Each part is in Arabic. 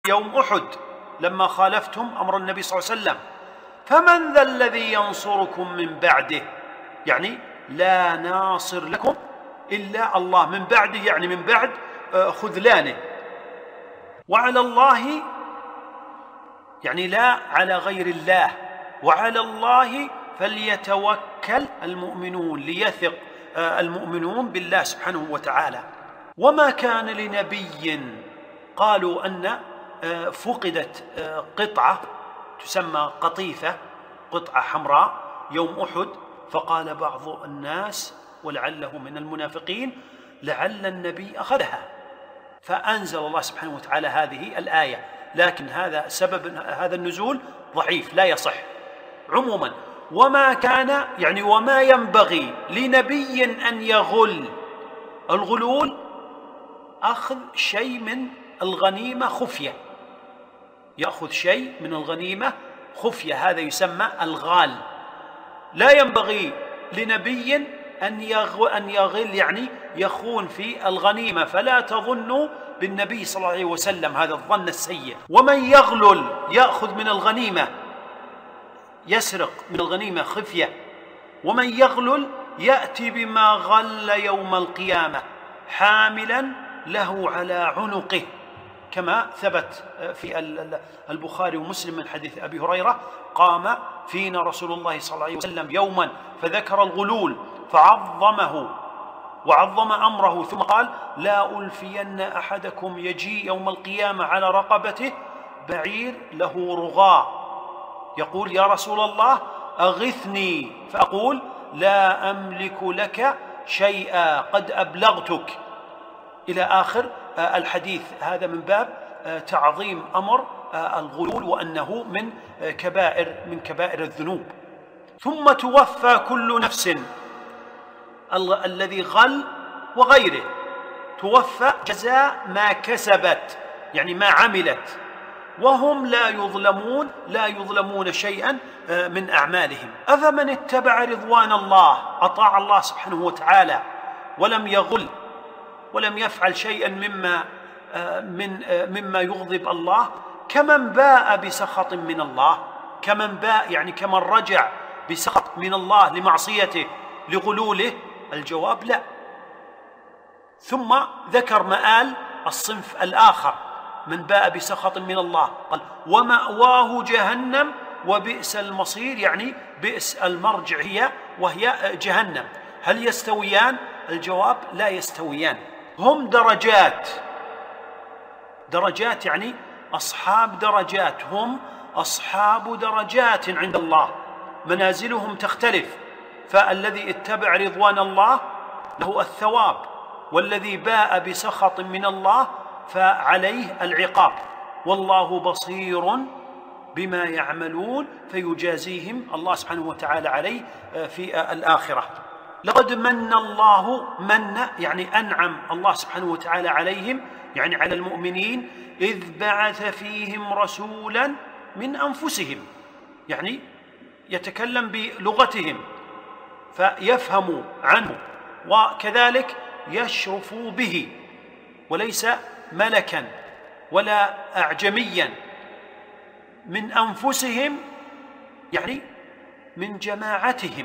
يوم أحد لما خالفتم أمر النبي صلى الله عليه وسلم، فمن ذا الذي ينصركم من بعده؟ يعني لا ناصر لكم إلا الله من بعده، يعني من بعد خذلانه. وعلى الله يعني لا على غير الله، وعلى الله فليتوكل المؤمنون، ليثق المؤمنون بالله سبحانه وتعالى. وما كان لنبي، قالوا أن فقدت قطعة تسمى قطيفة، قطعة حمراء يوم أحد، فقال بعض الناس ولعله من المنافقين لعل النبي أخذها، فأنزل الله سبحانه وتعالى هذه الآية. لكن هذا سبب هذا النزول ضعيف لا يصح. عموما وما كان يعني وما ينبغي لنبي أن يغل. الغلول أخذ شيء من الغنيمة خفية، يأخذ شيء من الغنيمة خفية، هذا يسمى الغال. لا ينبغي لنبي أن يغل يعني يخون في الغنيمة، فلا تظنوا بالنبي صلى الله عليه وسلم هذا الظن السيء. ومن يغلل يأخذ من الغنيمة، يسرق من الغنيمة خفية. ومن يغلل يأتي بما غل يوم القيامة حاملا له على عنقه، كما ثبت في البخاري ومسلم من حديث أبي هريرة: قام فينا رسول الله صلى الله عليه وسلم يوما فذكر الغلول فعظمه وعظم أمره، ثم قال: لا ألفين أحدكم يجيء يوم القيامة على رقبته بعير له رغاء، يقول: يا رسول الله أغثني، فأقول: لا أملك لك شيئا قد أبلغتك، إلى آخر الحديث. هذا من باب تعظيم أمر الغلول، وأنه من كبائر الذنوب. ثم توفى كل نفس، الذي غل وغيره توفى جزاء ما كسبت، يعني ما عملت، وهم لا يظلمون شيئا من أعمالهم. أفمن اتبع رضوان الله، أطاع الله سبحانه وتعالى ولم يغل ولم يفعل شيئا مما يغضب الله، كمن باء بسخط من الله، كمن باء يعني كمن رجع بسخط من الله لمعصيته لغلوله. الجواب لا. ثم ذكر مآل الصنف الآخر من باء بسخط من الله، قال: ومأواه جهنم وبئس المصير، يعني بئس المرجع وهي جهنم. هل يستويان؟ الجواب لا يستويان. هم درجات يعني أصحاب درجات، هم أصحاب درجات عند الله، منازلهم تختلف. فالذي اتبع رضوان الله له الثواب، والذي باء بسخط من الله فعليه العقاب، والله بصير بما يعملون، فيجازيهم الله سبحانه وتعالى عليه في الآخرة. لقد من الله، يعني أنعم الله سبحانه وتعالى عليهم، يعني على المؤمنين، إذ بعث فيهم رسولا من أنفسهم، يعني يتكلم بلغتهم فيفهموا عنه، وكذلك يشرفوا به، وليس ملكا ولا أعجميا، من أنفسهم يعني من جماعتهم،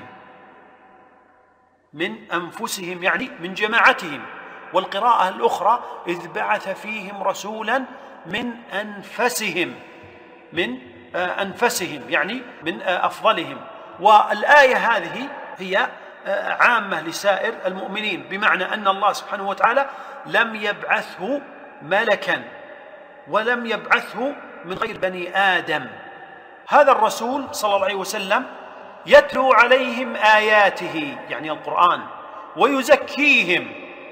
من أنفسهم يعني من جماعتهم. والقراءة الأخرى: إذ بعث فيهم رسولا من أنفسهم، من أنفسهم يعني من أفضلهم. والآية هذه هي عامة لسائر المؤمنين، بمعنى أن الله سبحانه وتعالى لم يبعثه ملكا ولم يبعثه من غير بني آدم. هذا الرسول صلى الله عليه وسلم يتلو عليهم آياته، يعني القرآن، ويزكيهم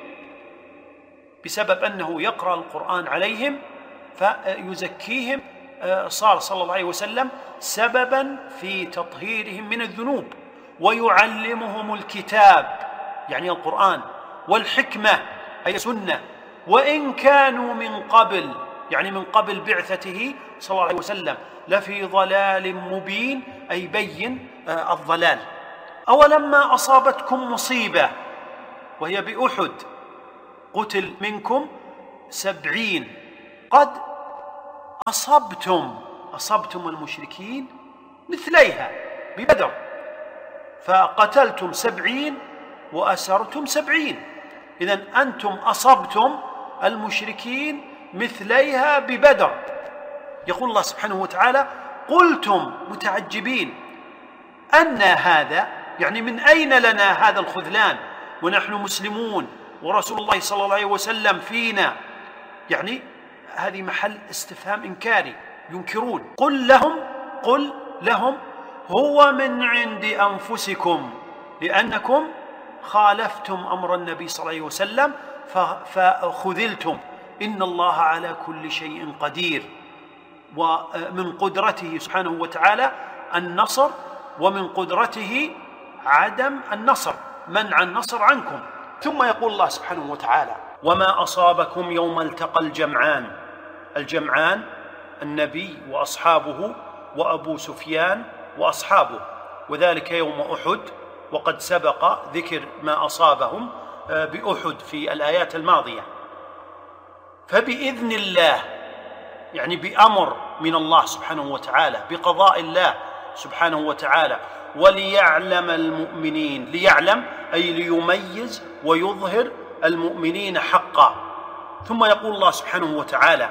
بسبب أنه يقرأ القرآن عليهم فيزكيهم. صار صلى الله عليه وسلم سببا في تطهيرهم من الذنوب، ويعلمهم الكتاب يعني القرآن، والحكمة أي سنة، وإن كانوا من قبل يعني من قبل بعثته صلى الله عليه وسلم لفي ضلال مبين، أي بين الضلال. أولما أصابتكم مصيبة وهي بأحد قتل منكم 70 قد أصبتم المشركين مثليها ببدر، فقتلتم 70 وأسرتم 70. إذن أنتم أصبتم المشركين مثليها ببدر. يقول الله سبحانه وتعالى: قلتم متعجبين أن هذا، يعني من أين لنا هذا الخذلان ونحن مسلمون ورسول الله صلى الله عليه وسلم فينا؟ يعني هذه محل استفهام إنكاري، ينكرون. قل لهم هو من عند أنفسكم لأنكم خالفتم أمر النبي صلى الله عليه وسلم فخذلتم. إن الله على كل شيء قدير، ومن قدرته سبحانه وتعالى النصر، ومن قدرته عدم النصر، منع النصر عنكم. ثم يقول الله سبحانه وتعالى: وما أصابكم يوم التقى الجمعان النبي وأصحابه وأبو سفيان وأصحابه، وذلك يوم أحد، وقد سبق ذكر ما أصابهم بأحد في الآيات الماضية. فبإذن الله، يعني بأمر من الله سبحانه وتعالى، بقضاء الله سبحانه وتعالى، وليعلم المؤمنين، ليعلم أي ليميز ويظهر المؤمنين حقا. ثم يقول الله سبحانه وتعالى: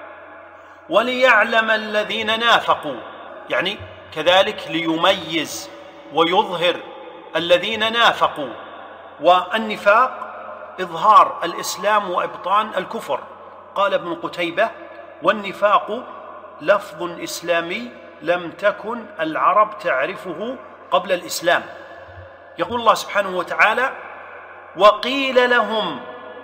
وليعلم الذين نافقوا، يعني كذلك ليميز ويظهر الذين نافقوا. والنفاق إظهار الإسلام وإبطان الكفر. قال ابن قتيبة: والنفاق لفظ إسلامي لم تكن العرب تعرفه قبل الإسلام. يقول الله سبحانه وتعالى: وقيل لهم،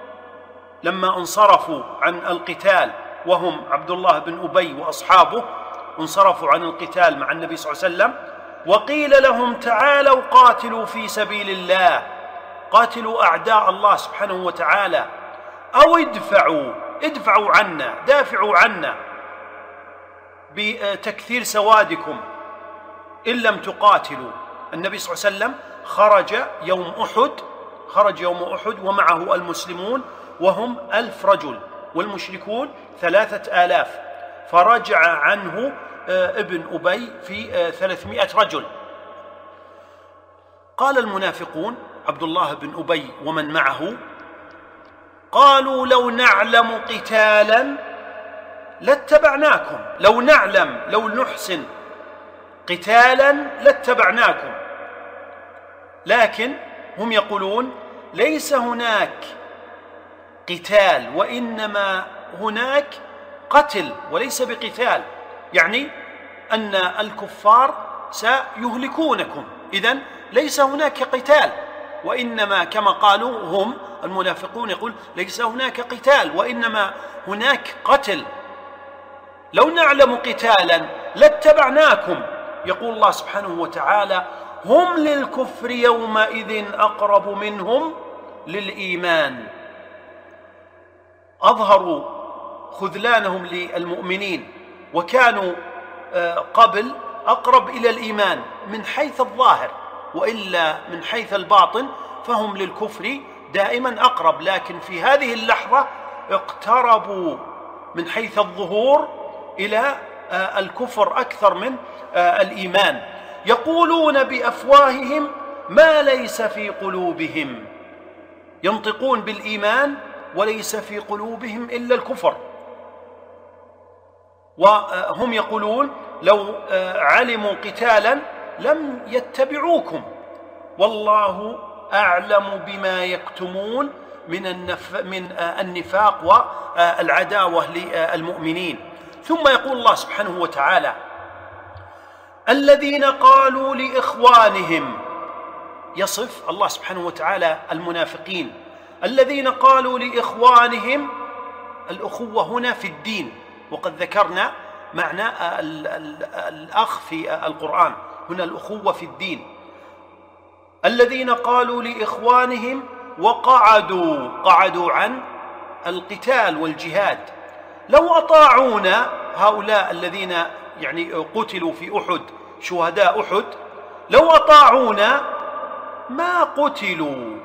لما انصرفوا عن القتال، وهم عبد الله بن أبي وأصحابه انصرفوا عن القتال مع النبي صلى الله عليه وسلم، وقيل لهم تعالوا قاتلوا في سبيل الله، قاتلوا أعداء الله سبحانه وتعالى، أو ادفعوا عنا، دافعوا عنا بتكثير سوادكم إن لم تقاتلوا. النبي صلى الله عليه وسلم خرج يوم أحد ومعه المسلمون وهم 1000 رجل، والمشركون 3000، فرجع عنه ابن أبي في 300 رجل. قال المنافقون عبد الله بن أبي ومن معه: قالوا لو نعلم قتالا لاتبعناكم، لو نحسن قتالا لاتبعناكم. لكن هم يقولون ليس هناك قتال، وإنما هناك قتل وليس بقتال، يعني أن الكفار سيهلكونكم، إذن ليس هناك قتال، وإنما كما قالوا هم المنافقون، يقول ليس هناك قتال وإنما هناك قتل. لو نعلم قتالا لاتبعناكم. يقول الله سبحانه وتعالى: هم للكفر يومئذ أقرب منهم للإيمان. أظهروا خذلانهم للمؤمنين، وكانوا قبل أقرب إلى الإيمان من حيث الظاهر، وإلا من حيث الباطن فهم للكفر دائما أقرب، لكن في هذه اللحظة اقتربوا من حيث الظهور إلى الكفر أكثر من الإيمان. يقولون بأفواههم ما ليس في قلوبهم، ينطقون بالإيمان وليس في قلوبهم إلا الكفر. وهم يقولون لو علموا قتالا لم يتبعوكم، والله أعلم بما يكتمون من النفاق والعداوة للمؤمنين. ثم يقول الله سبحانه وتعالى: الذين قالوا لإخوانهم، يصف الله سبحانه وتعالى المنافقين، الذين قالوا لإخوانهم. الأخوة هنا في الدين، وقد ذكرنا معنى الأخ في القرآن، هنا الأخوة في الدين. الذين قالوا لإخوانهم وقعدوا عن القتال والجهاد. لو أطاعونا، هؤلاء الذين يعني قتلوا في أحد، شهداء أحد، لو أطاعونا ما قتلوا،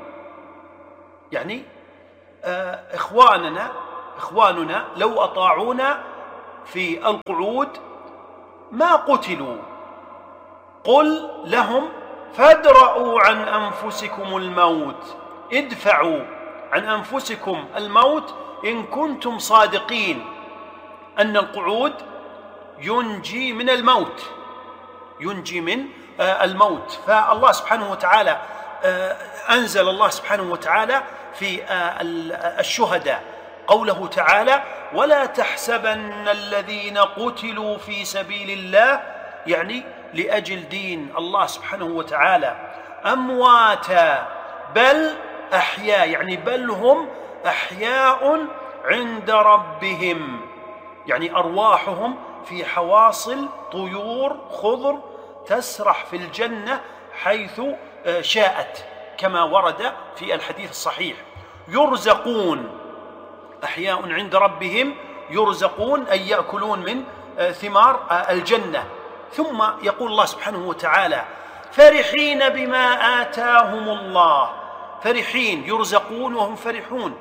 يعني إخواننا لو أطاعونا في القعود ما قتلوا. قل لهم فادرءوا عن أنفسكم الموت، ادفعوا عن أنفسكم الموت إن كنتم صادقين أن القعود ينجي من الموت، ينجي من الموت. فالله سبحانه وتعالى أنزل الله سبحانه وتعالى في الشهداء قوله تعالى: ولا تحسبن الذين قتلوا في سبيل الله، يعني لأجل دين الله سبحانه وتعالى، أمواتا بل أحياء، يعني بل هم أحياء عند ربهم، يعني أرواحهم في حواصل طيور خضر تسرح في الجنة حيث شاءت، كما ورد في الحديث الصحيح. يرزقون، أحياء عند ربهم يرزقون، أي يأكلون من ثمار الجنة. ثم يقول الله سبحانه وتعالى: فرحين بما آتاهم الله، فرحين، يرزقون وهم فرحون،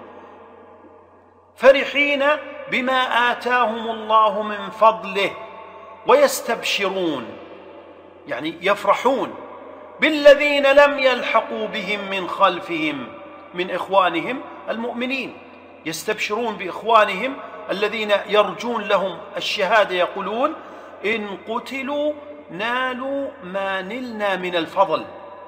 فرحين بما آتاهم الله من فضله، ويستبشرون، يعني يفرحون، بالذين لم يلحقوا بهم من خلفهم من إخوانهم المؤمنين، يستبشرون بإخوانهم الذين يرجون لهم الشهادة، يقولون: إن قتلوا نالوا ما نلنا من الفضل،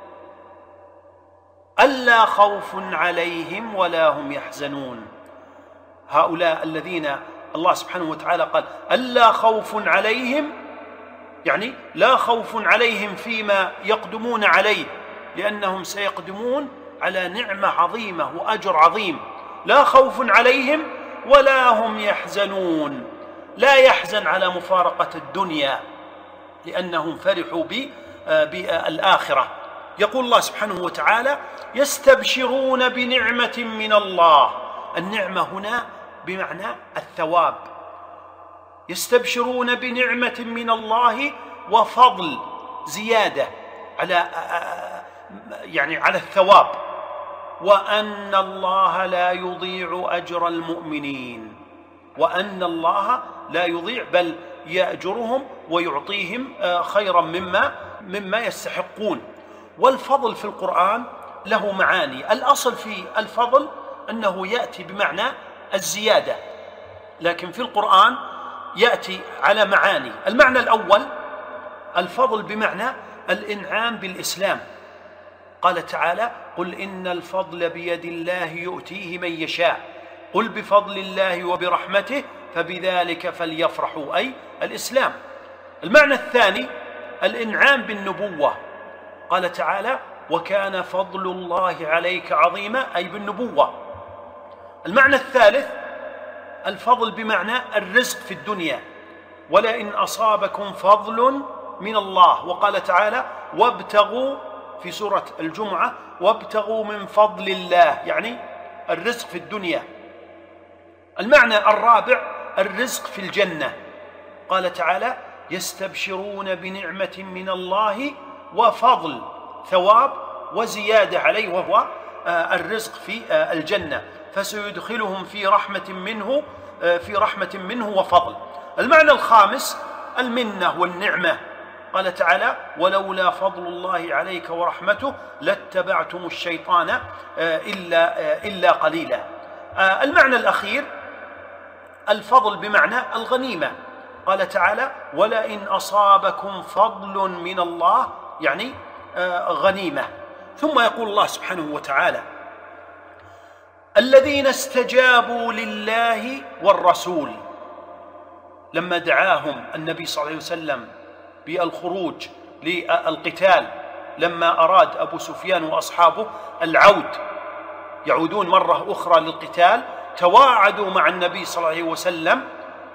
ألا خوف عليهم ولا هم يحزنون. هؤلاء الذين الله سبحانه وتعالى قال ألا خوف عليهم، يعني لا خوف عليهم فيما يقدمون عليه، لأنهم سيقدمون على نعمة عظيمة وأجر عظيم. لا خوف عليهم ولا هم يحزنون، لا يحزن على مفارقة الدنيا لأنهم فرحوا بالآخرة. يقول الله سبحانه وتعالى: يستبشرون بنعمة من الله. النعمة هنا بمعنى الثواب، يستبشرون بنعمة من الله وفضل، زيادة على على الثواب، وأن الله لا يضيع أجر المؤمنين، وأن الله لا يضيع بل يأجرهم ويعطيهم خيرا مما يستحقون. والفضل في القرآن له معاني. الأصل في الفضل أنه يأتي بمعنى الزيادة، لكن في القرآن يأتي على معاني. المعنى الأول الفضل بمعنى الإنعام بالإسلام. قال تعالى: قل إن الفضل بيد الله يؤتيه من يشاء، قل بفضل الله وبرحمته فبذلك فليفرحوا، أي الإسلام. المعنى الثاني الإنعام بالنبوة. قال تعالى: وكان فضل الله عليك عظيما، أي بالنبوة. المعنى الثالث الفضل بمعنى الرزق في الدنيا، ولئن أصابكم فضل من الله. وقال تعالى: وابتغوا في سورة الجمعة: وابتغوا من فضل الله، يعني الرزق في الدنيا. المعنى الرابع الرزق في الجنة. قال تعالى: يستبشرون بنعمة من الله وفضل، ثواب وزيادة عليه، وهو الرزق في الجنة، فسيدخلهم في رحمة منه وفضل. المعنى الخامس المنة والنعمة. قال تعالى: ولولا فضل الله عليك ورحمته لاتبعتم الشيطان إلا قليلا. المعنى الأخير الفضل بمعنى الغنيمة. قال تعالى: ولئن أصابكم فضل من الله، يعني غنيمة. ثم يقول الله سبحانه وتعالى: الذين استجابوا لله والرسول، لما دعاهم النبي صلى الله عليه وسلم بالخروج للقتال، لما أراد أبو سفيان وأصحابه يعودون مرة أخرى للقتال، تواعدوا مع النبي صلى الله عليه وسلم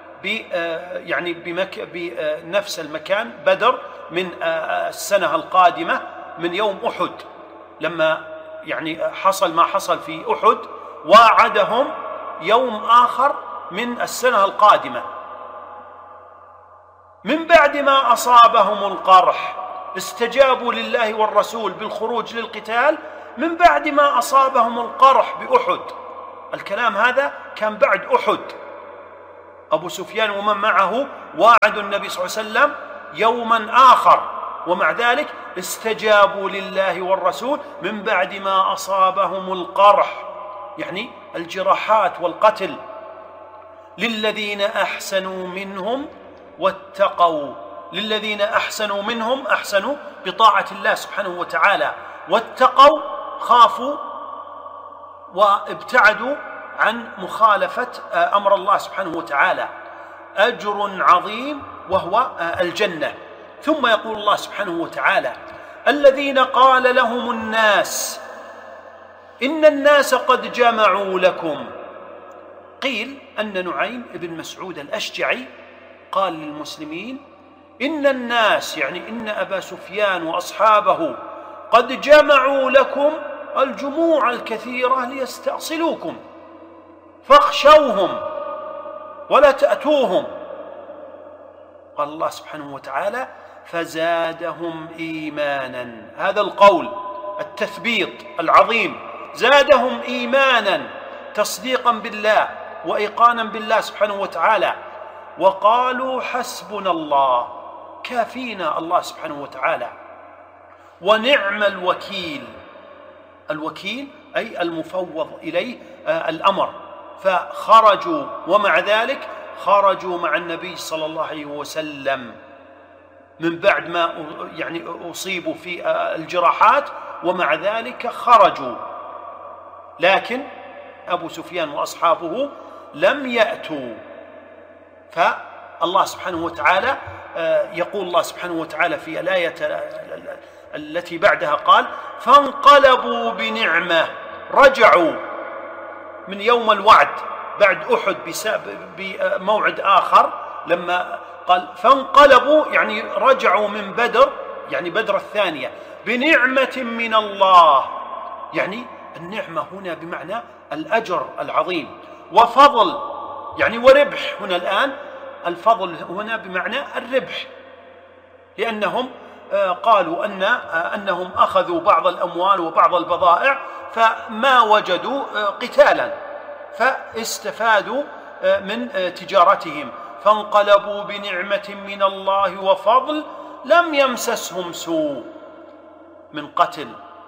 بنفس المكان بدر من السنة القادمة من يوم أحد. لما حصل ما حصل في أحد واعدهم يوم آخر من السنة القادمة. من بعد ما أصابهم القرح استجابوا لله والرسول بالخروج للقتال من بعد ما أصابهم القرح بأحد. الكلام هذا كان بعد أحد، أبو سفيان ومن معه واعدوا النبي صلى الله عليه وسلم يوما آخر، ومع ذلك استجابوا لله والرسول من بعد ما أصابهم القرح، يعني الجراحات والقتل. للذين أحسنوا منهم واتقوا، للذين أحسنوا منهم، أحسنوا بطاعة الله سبحانه وتعالى، واتقوا خافوا وابتعدوا عن مخالفة أمر الله سبحانه وتعالى، أجر عظيم وهو الجنة. ثم يقول الله سبحانه وتعالى: الذين قال لهم الناس إن الناس قد جمعوا لكم. قيل أن نعيم بن مسعود الأشجعي قال للمسلمين: إن الناس، يعني إن أبا سفيان وأصحابه قد جمعوا لكم الجموع الكثيرة ليستأصلوكم فاخشوهم ولا تأتوهم. قال الله سبحانه وتعالى: فزادهم إيمانا. هذا القول التثبيط العظيم زادهم إيمانا، تصديقا بالله وإيقانا بالله سبحانه وتعالى، وقالوا حسبنا الله، كافينا الله سبحانه وتعالى، ونعم الوكيل. الوكيل أي المفوض إليه الأمر. فخرجوا، ومع ذلك خرجوا مع النبي صلى الله عليه وسلم من بعد ما يعني أصيبوا في الجراحات، ومع ذلك خرجوا. لكن أبو سفيان وأصحابه لم يأتوا. فالله سبحانه وتعالى يقول الله سبحانه وتعالى في الآية التي بعدها قال: فانقلبوا بنعمة. رجعوا من يوم الوعد بعد أحد بموعد آخر، لما قال فانقلبوا يعني رجعوا من بدر، يعني بدر الثانية، بنعمة من الله. يعني النعمة هنا بمعنى الأجر العظيم، وفضل يعني وربح. هنا الآن الفضل هنا بمعنى الربح، لأنهم قالوا أنهم أخذوا بعض الأموال وبعض البضائع فما وجدوا قتالا، فاستفادوا من تجارتهم. فانقلبوا بنعمة من الله وفضل لم يمسسهم سوء من قتل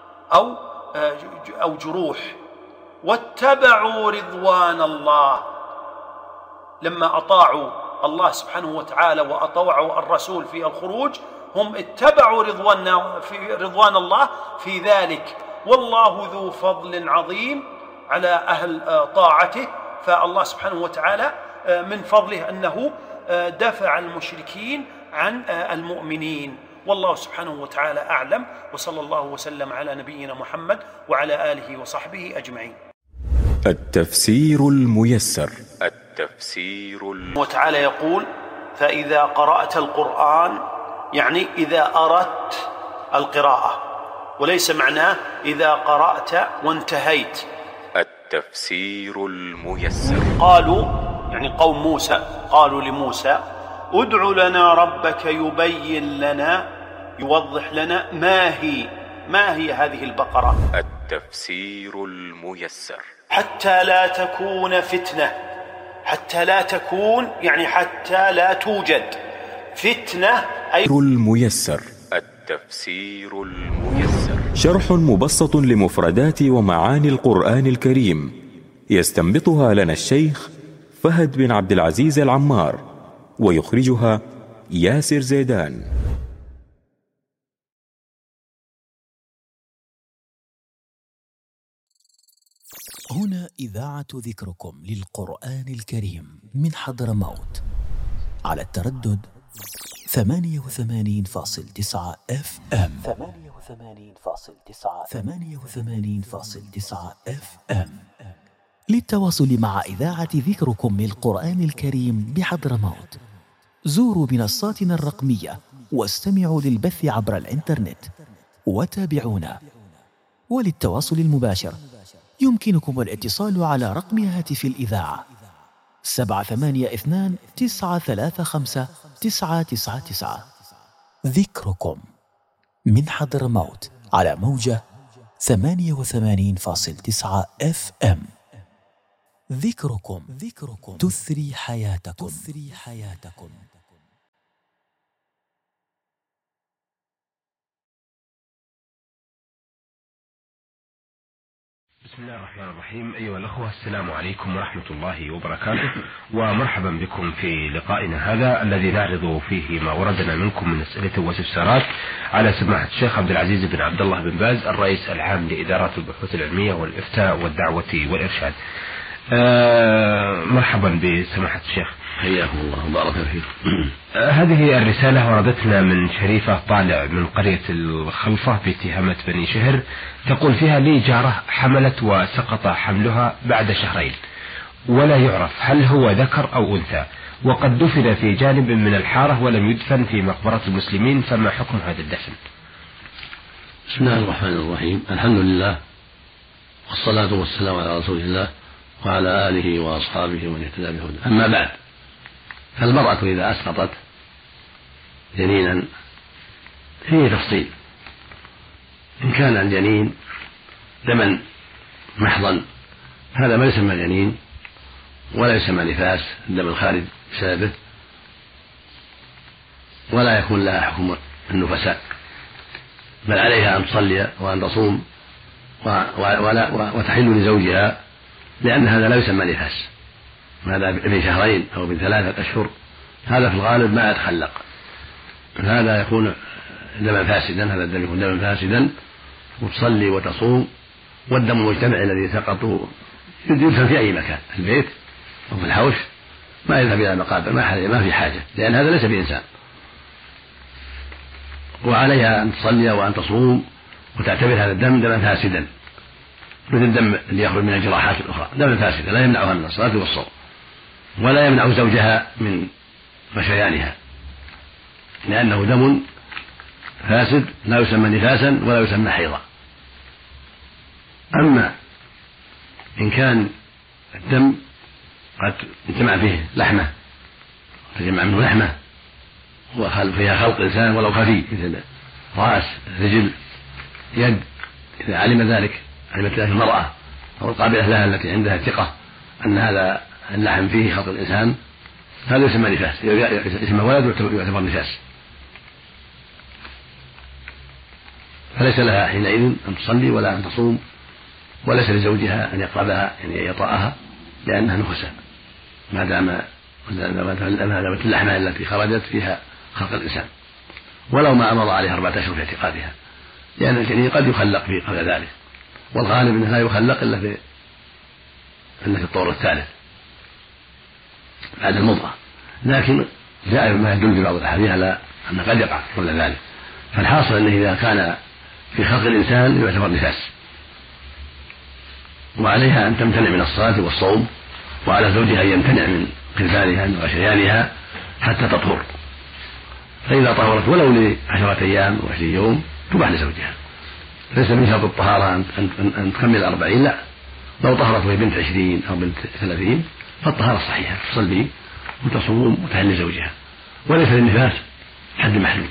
أو جروح، واتبعوا رضوان الله. لما أطاعوا الله سبحانه وتعالى وأطاعوا الرسول في الخروج، هم اتبعوا رضوان الله في ذلك، والله ذو فضل عظيم على أهل طاعته. فالله سبحانه وتعالى من فضله أنه دفع المشركين عن المؤمنين. والله سبحانه وتعالى أعلم، وصلى الله وسلم على نبينا محمد وعلى آله وصحبه أجمعين. التفسير الميسر. وتعالى يقول: فإذا قرأت القرآن، يعني إذا أردت القراءة، وليس معناه إذا قرأت وانتهيت. التفسير الميسر. قالوا يعني قوم موسى قالوا لموسى: ادع لنا ربك يبين لنا، يوضح لنا ما هي هذه البقرة. التفسير الميسر. حتى لا تكون فتنة. حتى لا تكون يعني حتى لا توجد فتنة أي الميسر. التفسير الميسر شرح مبسط لمفردات ومعاني القرآن الكريم، يستنبطها لنا الشيخ فهد بن عبد العزيز العمار، ويخرجها ياسر زيدان. هنا إذاعة ذكركم للقرآن الكريم من حضرموت على التردد 88.9 FM. 88.9 FM. للتواصل مع إذاعة ذكركم للقرآن الكريم بحضرموت، زوروا منصاتنا الرقمية واستمعوا للبث عبر الإنترنت وتابعونا. وللتواصل المباشر يمكنكم الاتصال على رقم هاتف الإذاعة 782-935-999. ذكركم من حضرموت على موجة 88.9 FM. ذكركم تثري حياتكم. بسم الله الرحمن الرحيم. أيها الأخوة، السلام عليكم ورحمة الله وبركاته، ومرحبا بكم في لقائنا هذا الذي نعرض فيه ما وردنا منكم من أسئلة واستفسارات على سماحة الشيخ عبد العزيز بن عبد الله بن باز، الرئيس العام لإدارات البحوث العلمية والإفتاء والدعوة والإرشاد. مرحبا بسماحة الشيخ، حياكم الله وبارك فيك. هذه الرسالة وردتنا من شريفة طالع من قرية الخلفة بتهامة بني شهر، تقول فيها: لي جارة حملت وسقط حملها بعد شهرين ولا يعرف هل هو ذكر أو أنثى، وقد دفن في جانب من الحارة ولم يدفن في مقبرة المسلمين، فما حكم هذا الدفن؟ بسم الله الرحمن الرحيم. الحمد لله والصلاة والسلام على رسول الله وعلى آله وأصحابه ومن اهتدى بهداه. أما بعد، فالمرأة إذا أسقطت جنينا فيه تفصيل. إن كان الجنين دما محضا هذا ما يسمى جنين ولا يسمى نفاس، الدم الخارج بسببه، ولا يكون لها حكم النفساء، بل عليها أن تصلي وأن تصوم وتحل لزوجها، لأن هذا لا يسمى نفاس. هذا ابن شهرين أو ابن 3 أشهر هذا في الغالب ما يتخلق، هذا يكون دما فاسدا، هذا الدم يكون دما فاسدا، وتصلي وتصوم، والدم المجتمع الذي سقط يدفن في أي مكان، في البيت أو في الحوش، ما يذهب إلى المقابر، ما في حاجة، لأن هذا ليس بإنسان. وعليها أن تصلي وأن تصوم وتعتبر هذا الدم دما فاسدا، مثل الدم اللي يخرج من الجراحات الأخرى، دما فاسدا لا يمنعها من الصلاة والصوم، ولا يمنع زوجها من غشيانها، لأنه دم فاسد لا يسمى نفاسا ولا يسمى حيضا. أما إن كان الدم قد اجتمع فيه لحمة، تجمع منه لحمة وفيها خلق إنسان ولو خفي، مثل رأس، رجل، يد، إذا علمت ذلك المرأة أو القابلة لها التي عندها ثقة أن هذا اللحم فيه خلق الإنسان، هذا يسمى نفاس، يسمى ولد ويعتبر نفاس، فليس لها حينئذ أن تصلي ولا أن تصوم، وليس لزوجها أن يقربها يعني يطأها، لأنها نفساء ما دامت اللحمة التي خرجت فيها خلق الإنسان، ولو ما مضى عليها 4 أشهر في اعتقادها، لأن الجنين قد يخلق في قبل ذلك، والغالب أنه لا يخلق إلا في الطور الثالث بعد المضغة، لكن جاء ما يدل في بعض الأحاديث على أن قد يقع قبل ذلك. فالحاصل أنه إذا كان في خلق الإنسان يعتبر نفاس، وعليها أن تمتنع من الصلاة والصوم، وعلى زوجها أن يمتنع من قربانها من غشيانها حتى تطهر، فإذا طهرت ولو ل10 أيام و20 يوم تباح لزوجها، ليس من شرط الطهارة أن تكمل 40، لا، لو طهرت وهي بنت 20 أو بنت 30 فالطهارة صحيحة، تصلي وتصوم وتحل زوجها، وليس للنفاس حد محدود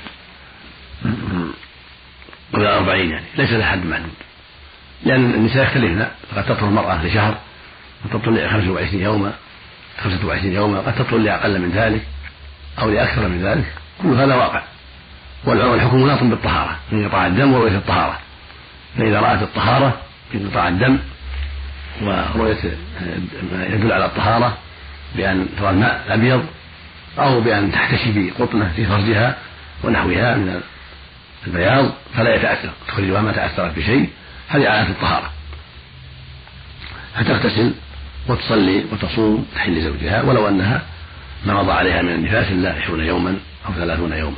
قبل 40، يعني ليس لها حد محدود، لأن النساء يختلفن، قد تطهر المرأة لشهر وتطهر ل25 يوما 25 يوما، قد تطهر لأقل من ذلك أو لأكثر من ذلك، كل هذا واقع، والحكم مناط بالطهارة، من انقطاع الدم ورؤية الطهارة، فإذا رأت الطهارة في انقطاع الدم ورؤية ما يدل على الطهارة بأن ترى الماء الأبيض أو بأن تحتشي بقطنة في فرجها ونحوها من البياض فلا يتأثر، تخرجها ما تأثرت بشيء، هذه علامة الطهارة، فتغتسل وتصلي وتصوم تحل زوجها، ولو أنها ما مضى عليها من النفاس إلا 20 يوما أو 30 يوما.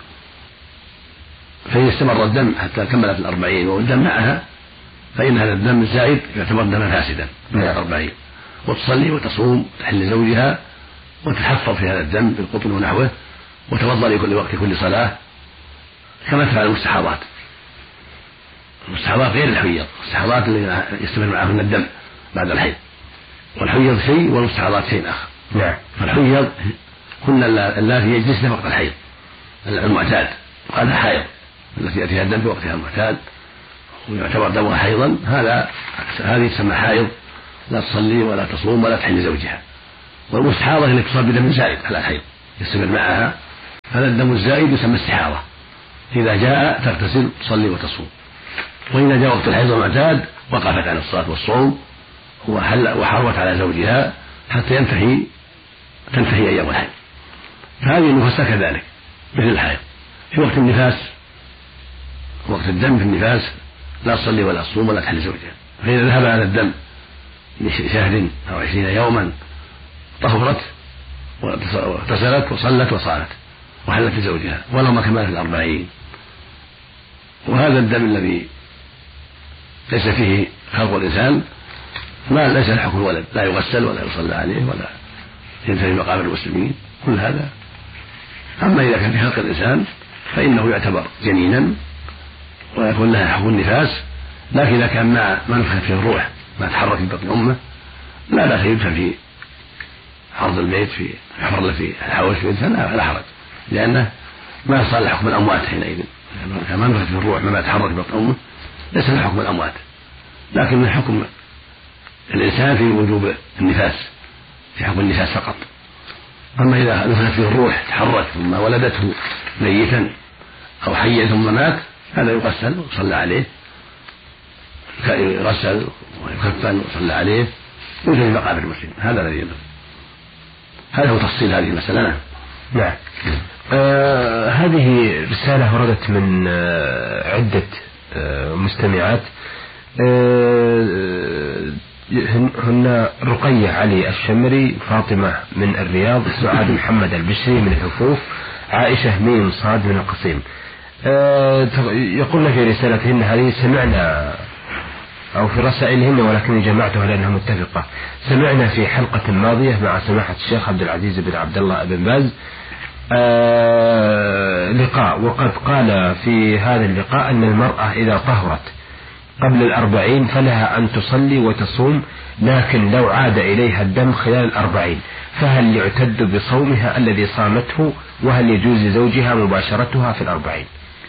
فإن استمر الدم حتى كملت 40 والدم معها، فإن هذا الدم الزائد يعتبر دما فاسدا من 40، وتصلي وتصوم تحل زوجها وتحفظ في هذا الدم بالقطن ونحوه، وتوضأ لكل وقت كل صلاة كما تفعل المستحاضات. المستحاضات غير الحيض، المستحاضات اللي يستمر معهن الدم بعد الحيض، والحيض شيء والمستحاضات شيء آخر. فالحيض كن اللاتي يجلسن وقت الحيض المعتاد، وهذا حائض التي يأتيها الدم في وقتها المعتاد ويعتبر دمها حيضا، هذه تسمى حائض لا تصلي ولا تصوم ولا تحل زوجها. والمستحاضة اللي تصاب بدم زائد على الحيض يستمر معها، هذا الدم الزائد يسمى استحاضة. إذا جاء تغتسل تصلي وتصوم. وإذا جاء وقت الحيض المعتاد وقفت عن الصلاة والصوم وحرمت على زوجها حتى تنتهي أيام الحيض. فهذه النفاس كذلك مثل الحيض. في وقت النفاس، وقت الدم في النفاس لا تصلي ولا تصوم ولا تحل زوجها. فإذا ذهب هذا الدم لشهر أو 20 يوما طهرت واغتسلت وصلت وصامت وحلت لزوجها ولو ما كملت 40. وهذا الدم الذي ليس فيه خلق الإنسان ليس له حكم الولد، لا يغسل ولا يصلى عليه ولا ينتهي مقابر المسلمين كل هذا. أما إذا كان في خلق الإنسان فإنه يعتبر جنينا ويكون لها حكم النفاس، لكن إذا كان ما نفخت فيه الروح ما تحرك في بطن أمه لا بأس يدفن في عرض البيت في حفر في الحوش في يدفن لا حرج، لأنه ما يصل حكم الأموات حينئذ. ما نفخت فيه الروح ما تحرك في بطن أمه ليس له حكم الأموات، لكن حكم الإنسان في وجوب النفاس، في حكم النفاس فقط. أما إذا نفخت فيه الروح تحرك ثم ولدته ميتا أو حيا ثم مات هذا يغسل ويصلى عليه، يغسل ويكفن ويصلى عليه يوجد في مقابر المسلمين. هذا الذي يدل. هذا هو تفصيل هذه المسألة. نعم. هذه رسالة وردت من عدة مستمعات، هن رقية علي الشمري، فاطمة من الرياض، سعاد محمد البشري من الحفوف، عائشة ميم صاد من القصيم. يقولن في رسالتهن هذه سمعنا أو في رسائلهن ولكني جمعتها لأنها متفقة. سمعنا في حلقة ماضية مع سماحة الشيخ عبد العزيز بن عبد الله بن باز لقاء، وقد قال في هذا اللقاء أن المرأة إذا طهرت قبل 40 فلها أن تصلي وتصوم، لكن لو عاد إليها الدم خلال 40 فهل يعتد بصومها الذي صامته، وهل يجوز لزوجها مباشرتها في 40؟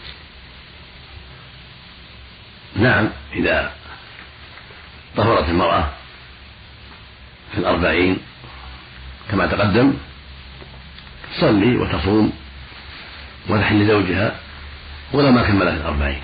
نعم، إذا طهرت المرأة في 40 كما تقدم تصلي وتصوم وتحل لزوجها ولو ما كملت 40،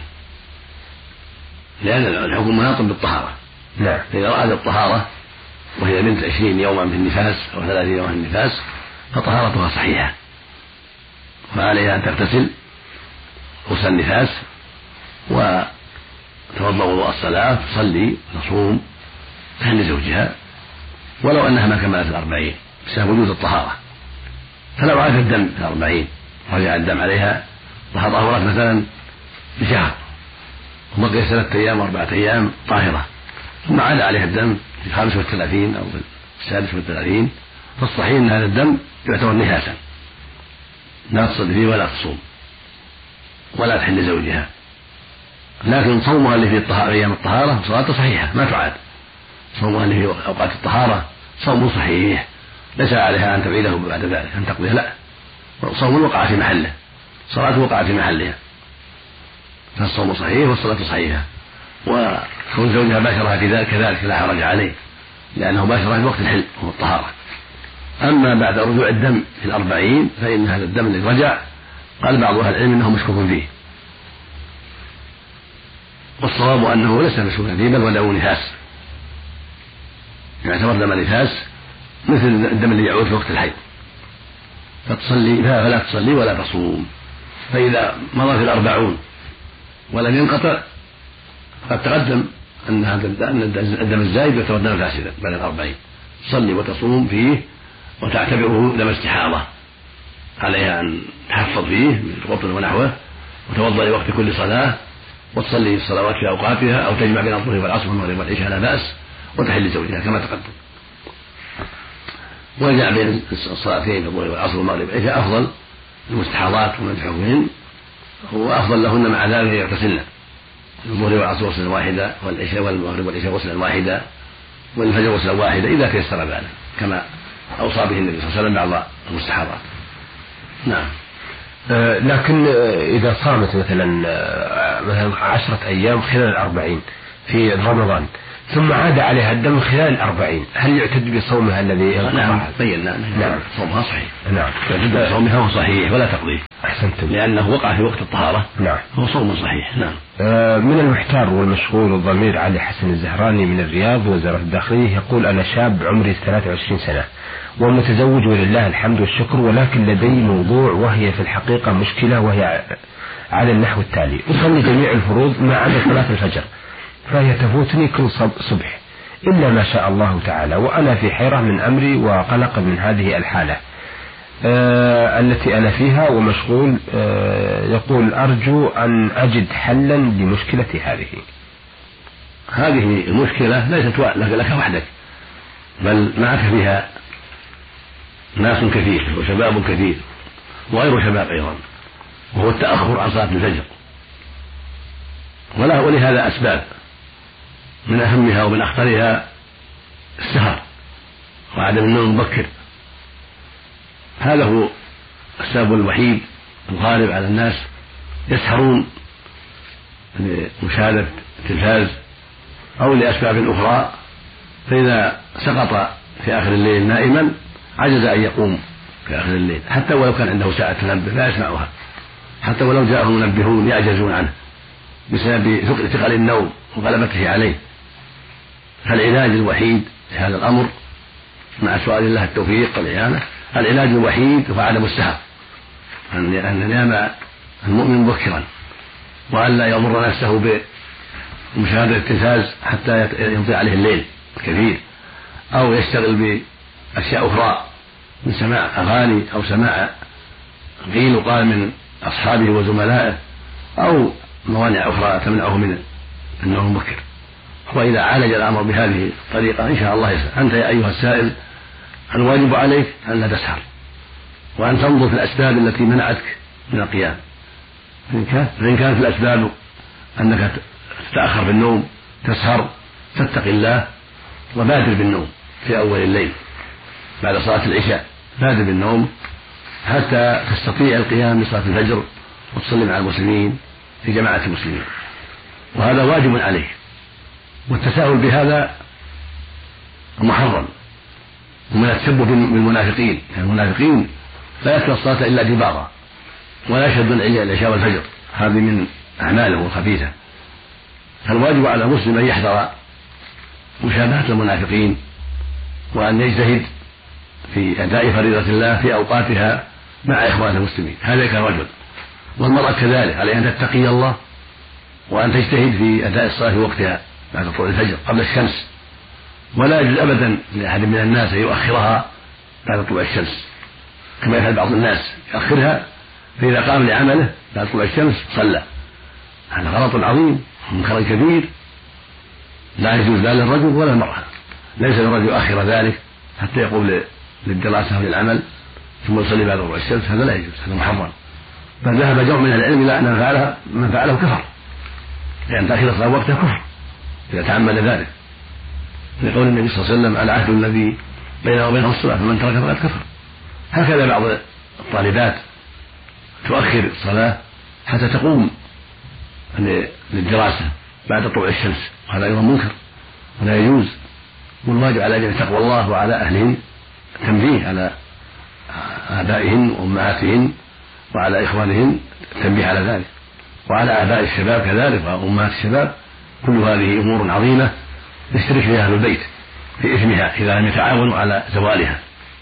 لأن الحكم مناط بالطهارة. نعم. إذا رأت الطهارة وهي بنت 20 يوما في النفاس أو 30 يوما في النفاس فطهارتها صحيحة، فعليها أن تغتسل غسل النفاس وتوضأ وضوء الصلاة، تصلي وتصوم تحل لزوجها ولو أنها ما كملت 40 بسبب وجود الطهارة. فلو عاد الدم في 40 رجع الدم عليها طهرت مثلا بشهر وبقي 3 أيام و4 أيام طاهرة ثم عاد عليها الدم في 35 أو في 36 فالصحيح أن هذا الدم يعتبر نفاسا لا تصلي فيه ولا تصوم ولا تحل لزوجها، لكن صومها اللي في أيام الطهارة صلاته صحيحة ما تعاد. صومها اللي في أوقات الطهارة صوم صحيح ليس عليها أن تعيده بعد ذلك أن تقضيه، لا، صوم وقع في محله، صلاة وقع في محلها، فالصوم صحيح والصلاة صحيحة. وكون زوجها باشرها كذلك لا حرج عليه لأنه باشرها في وقت الحل وهو الطهارة. أما بعد رجوع الدم في 40 فإن هذا الدم الذي رجع قال بعض أهل العلم أنه مشكوك فيه، والصواب أنه ليس مشكوكا فيه بل وله نفاس، يعتبر دم نفاس مثل الدم الذي يعود في وقت الحيض، فلا تصلي ولا تصوم. فإذا مضى في 40 ولم ينقطع قد تقدم أن الدم الزايد يعتبر دم فاسدا بعد 40 تصلي وتصوم فيه وتعتبره دم استحاضة، عليها أن تحفظ فيه من الغسل ونحوه وتوضأ لوقت كل صلاة وتصلي الصلوات في أوقاتها أو تجمع بين الظهر والعصر والمغرب والعشاء لا بأس وتحل لزوجها كما تقدم. وجاء بين الصلاتين الظهر والعصر والمغرب والعشاء أفضل المستحاضات ومدحوهن، هو أفضل لهن مع ذلك يغتسلن الظهر والعصر غسلا واحدا والعشاء والمغرب والعشاء غسلا واحدا والفجر غسلا واحدا إذا تيسر ذلك كما أوصى به النبي صلى الله عليه وسلم بعض المستحاضات. نعم. لكن إذا صامت مثلا 10 أيام خلال 40 في رمضان ثم عاد عليها الدم خلال 40، هل يعتد بصومها الذي نعم بينا نعم صومها صحيح. نعم يعتد بصومها هو صحيح ولا تقضيه. أحسنتم. لأنه وقع في وقت الطهارة. نعم هو صوم صحيح. نعم. من المحتار والمشغول الضمير علي حسن الزهراني من الرياض وزارة الداخلية، يقول أنا شاب عمري 23 سنة ومتزوج ولله الحمد والشكر، ولكن لدي موضوع وهي في الحقيقة مشكلة، وهي على النحو التالي: أصلي جميع الفروض ما عدا صلاة الفجر، فهي تفوتني كل صبح إلا ما شاء الله تعالى، وأنا في حيرة من أمري وقلق من هذه الحالة التي أنا فيها ومشغول. يقول أرجو أن أجد حلا لمشكلتي هذه. هذه المشكلة ليست لك وحدك، بل معك فيها ناس كثير وشباب كثير وغير شباب أيضا، وهو التأخر عن صلاة الفجر. ولهذا أسباب، من أهمها ومن أخطرها السهر وعدم النوم المبكر. هذا هو السبب الوحيد الغالب على الناس، يسهرون لمشاهدة التلفاز أو لأسباب أخرى، فإذا سقط في آخر الليل نائما عجز أن يقوم في آخر الليل، حتى ولو كان عنده ساعة تنبه لا يسمعها، حتى ولو جاءه منبهون يعجزون عنه بسبب ثقل النوم وغلبته عليه. فالعلاج الوحيد لهذا الأمر مع سؤال الله التوفيق والإعانة، العلاج الوحيد هو عدم السهر، أن ينام المؤمن مبكرا، وأن لا يضر نفسه بمشاهدة التلفاز حتى يمضي عليه الليل الكثير، أو يشتغل بأشياء أخرى من سماع أغاني أو سماع قيل وقال من أصحابه وزملائه، أو موانع أخرى تمنعه من النوم المبكر. وإذا عالج الأمر بهذه الطريقة إن شاء الله يسهل. أنت يا أيها السائل الواجب عليك أن لا تسهر، وأن تنظر في الأسباب التي منعتك من القيام. فإن كانت الأسباب أنك تتأخر في النوم تسهر، فاتق الله وبادر بالنوم في أول الليل بعد صلاة العشاء، بادر بالنوم حتى تستطيع القيام بصلاة الفجر وتصلي مع المسلمين في جماعة المسلمين، وهذا واجب عليك. والتساهل بهذا محرم، ومن التشبه بالمنافقين، يعني المنافقين لا يترك الصلاة إلا دبارا ولا يشهد العشاء والفجر، هذه من أعمالهم الخبيثة. فالواجب على المسلم أن يحذر مشابهة المنافقين، وأن يجتهد في أداء فريضة الله في أوقاتها مع إخوان المسلمين، هذا كرجل. والمرأة كذلك عليها أن تتقي الله وأن تجتهد في أداء الصلاة في وقتها بعد طلوع الفجر قبل الشمس، ولا يجوز أبدا لأحد من الناس أن يؤخرها بعد طلوع الشمس كما يفعل بعض الناس، يؤخرها فإذا قام لعمله بعد طلوع الشمس صلى. هذا غلط عظيم ومنكر كبير لا يجوز لا للرجل ولا المرأة. ليس للرجل يؤخر ذلك حتى يقوم للدراسة أو للعمل ثم يصلي بعد طلوع الشمس، هذا لا يجوز، هذا محرم. بل ذهب جمع من العلم إلى أن من فعله كفر، لأن تأخير الصلاة وقتها كفر إذا تعمد ذلك، لقول النبي صلى الله عليه وسلم: العهد الذي بيننا وبينهم الصلاة فمن ترك فقد كفر. هكذا بعض الطالبات تؤخر الصلاة حتى تقوم للدراسة بعد طلوع الشمس، وهذا أيضا منكر ولا يجوز. والواجب على جميع تقوى الله وعلى أهلهن التنبيه، على آبائهن وأمهاتهن وعلى إخوانهن التنبيه على ذلك، وعلى آباء الشباب كذلك وأمهات الشباب. كل هذه أمور عظيمة يشترك فيها أهل البيت في إثمها إذا لم يتعاونوا على زوالها.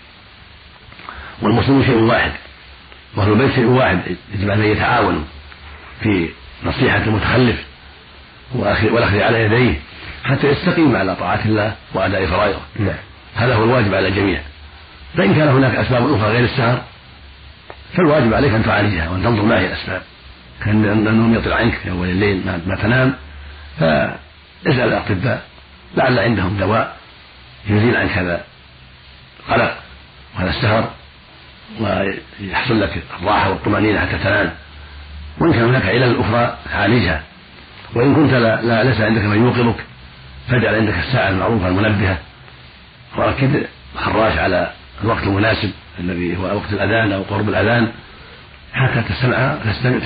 والمسلمون شيء واحد وأهل البيت شيء واحد، يجب أن يتعاونوا في نصيحة المتخلف والأخذ على يديه حتى يستقيم على طاعة الله وأداء فرائضه. هذا هو الواجب على الجميع. فإن كان هناك أسباب أخرى غير السهر فالواجب عليك أن تعالجها وأن تنظر ما هي الأسباب. كان النوم يطلع عنك في أول الليل ما تنام، فاسأل الأطباء لعل عندهم دواء يزيل عنك هذا القلق وهذا السهر ويحصل لك الراحة والطمأنينة حتى تنام. وإن كان هناك علل أخرى عالجها. وإن كنت ليس عندك من يوقظك فاجعل عندك الساعة المعروفة المنبهة، وركب الخراج على الوقت المناسب الذي هو وقت الأذان أو قرب الأذان حتى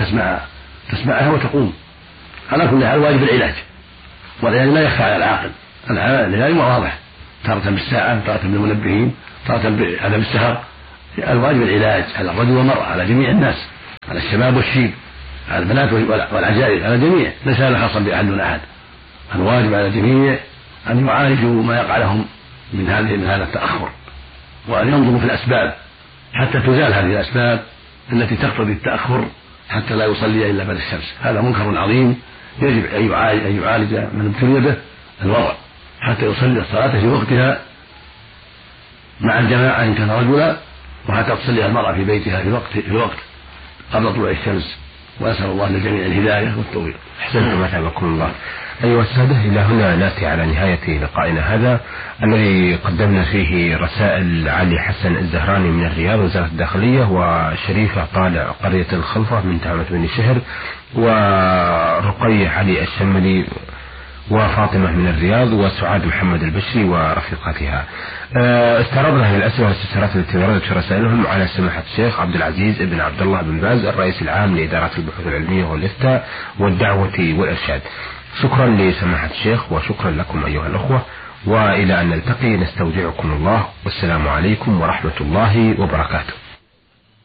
تسمعها وتقوم. على كل حال واجب العلاج، والعلاج لا يخفى على العاقل، العلم واضح، تارة بالساعة، تارة بالمنبهين، تارة بعدم السهر. الواجب العلاج على الرجل والمرأة، على جميع الناس، على الشباب والشيب، على البنات والعجائز، على الجميع، ليس هذا خاصا بأحد دون أحد. الواجب على الجميع أن يعالجوا ما يقع لهم من هذا التأخر، وأن ينظروا في الأسباب حتى تزال هذه الأسباب التي تقتضي التأخر حتى لا يصلي إلا بعد الشمس. هذا منكر عظيم يجب أن يعالج من ابتلي به الوضع حتى يصلي الصلاة في وقتها مع الجماعة إن كان رجلا، وحتى تصلي المرأة في بيتها في الوقت قبل طلوع الشمس. وأسأل الله للجميع الهداية والتوفيق. أحسنتم وثابكم الله. أيها السادة، إلى هنا نأتي على نهاية لقائنا هذا الذي قدمنا فيه رسائل علي حسن الزهراني من الرياض وزارة الداخلية، وشريفة طالع قرية الخلفة من تهامة بني شهر، ورقية علي الشملي وفاطمة من الرياض، وسعاد محمد البشري ورفيقاتها. استعرضنا هذه الأسئلة والاستفسارات التي وردت في رسائلهم على سماحة الشيخ عبد العزيز بن عبد الله بن باز الرئيس العام لإدارة البحوث العلمية والإفتاء والدعوة والإرشاد. شكرا لسماحة الشيخ وشكرا لكم أيها الأخوة، وإلى أن نلتقي نستودعكم الله، والسلام عليكم ورحمة الله وبركاته.